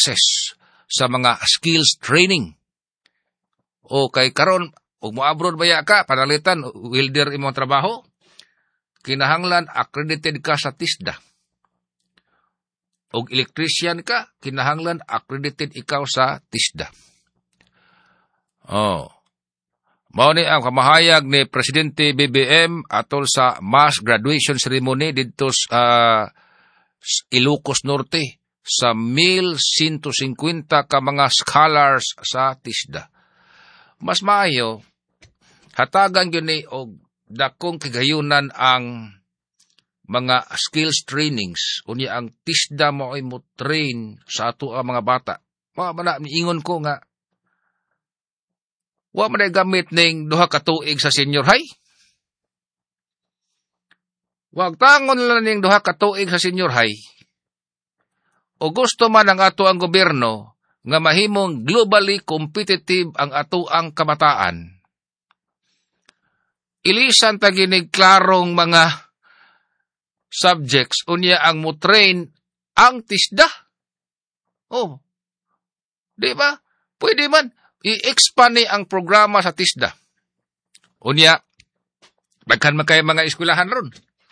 access sa mga skills training. O kay karon, ug mo-abroad baya ka, panalitan, welder imong trabaho, kinahanglan accredited ka sa TISDA. Og electrician ka, kinahanglan accredited ikaw sa TISDA. Mao ni ang kamahayag ni Presidente BBM atol sa mass graduation ceremony dito sa Ilocos Norte sa 1,150 ka mga scholars sa TISDA. Mas maayo, hatagan yun ni og dakong kagayunan ang mga skills trainings. Unya ang TISDA mo ay mo train sa ato ang mga bata. Ingon ko nga, wa man gamit ning 2 ka tuig sa senior high. Wag tangon lang ning 2 ka tuig sa senior high. O gusto man ang ato ang gobyerno nga mahimong globally competitive ang ato ang kabataan. Ilisan ta ginig klarong mga subjects unya ang mo train ang TISDA. Di ba? Pwede man i-expand ni ang programa sa TISDA. Unya, daghan man kay mga eskwelahan ron.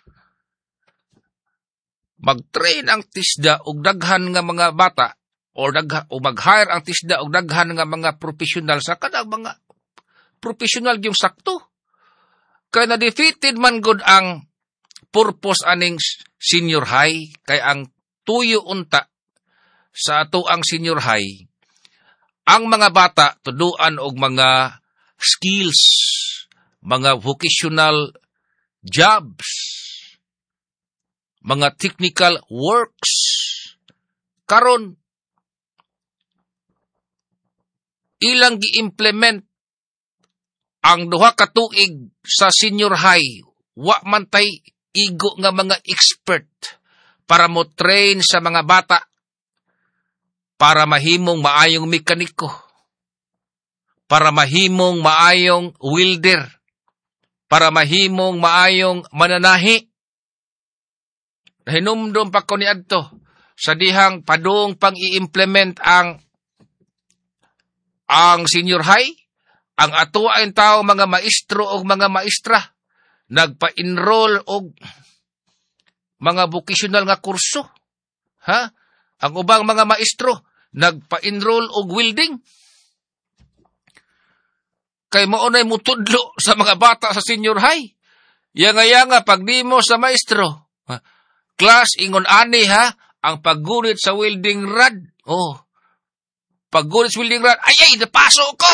Mag-train ang TISDA og daghan nga mga bata o mag-hire ang TISDA og daghan nga mga professional sa kanang mga professional yung sakto. Kaya na-defeated man good ang purpose aning senior high, kay ang tuyo unta sa ato ang senior high, ang mga bata tuduan og mga skills, mga vocational jobs, mga technical works. Karon ilang gi-implement ang 2 ka tuig sa senior high, wa man tay igo nga mga expert para mo train sa mga bata para mahimong maayong mekaniko, para mahimong maayong welder, para mahimong maayong mananahi. Hinumdum pa ko ni adto sa dihang padung pang i-implement ang senior high, ang ato ay tao mga maestro o mga maestra nagpa-enroll og mga vocational nga kurso. Ang ubang mga maestro nagpa-enroll og welding. Kay maunay mo tudlo sa mga bata sa senior high. Yanga pag di mo sa maestro, class ingon ani ang paggunit sa welding rod. Paggunit sa welding rod, ay napaso ko.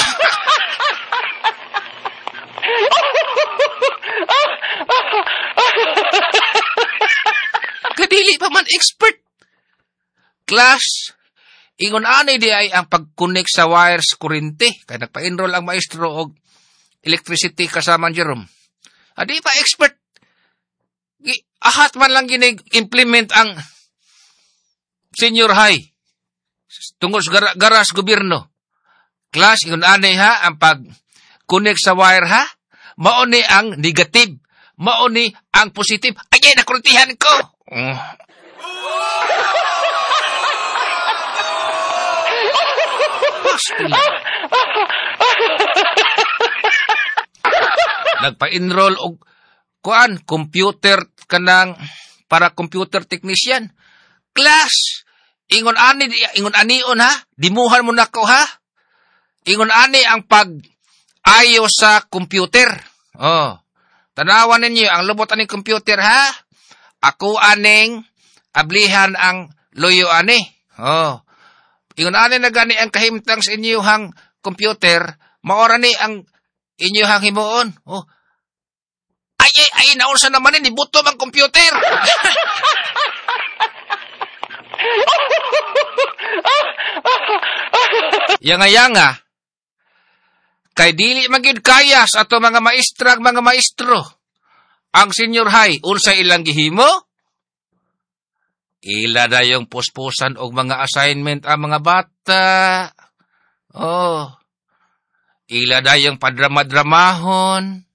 Kadili pa man expert. Class, ingon ani di ay ang pag-connect sa wires kurente. Kaya nagpa-enroll ang maestro og electricity kasama Jerome. Di pa expert. Ahat man lang ginig-implement ang senior high. Tungod sa garas gobyerno. Class, ingon ani ang pag-connect sa wire mao ni ang negative. Mao ni ang positive. Ay, nakurentihan ko. Nagpa-enroll og computer kanang para computer technician. Class, ingon anion dimuhan mo nako ingon ani ang pag-ayo sa computer. Tanawan ninyo ang lubot aning computer Ako aning ablihan ang loyo ani. Ingon ani na gani ang kahimtang sa inyong computer, maora ni ang inyong himuon. Ay, naunsa naman ni buto ang computer. Yanga. Kay dili magid kaya sa ato mga maestra, mga maestro. Ang senior high, unsa ilang gihimo? Ila na yung puspusan og mga assignment ang mga bata. Ila na yung padrama-dramahon.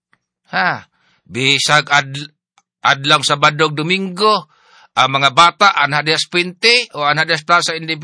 Bisag adlang Sabado Domingo, ang mga bata anhades 20 o anhades Plaza Independencia